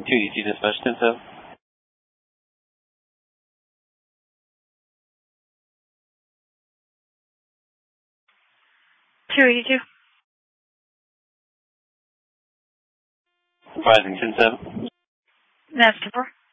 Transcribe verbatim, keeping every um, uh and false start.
two eighty-two dispatch, ten seven. two eighty-two. Rising ten seven. That's four.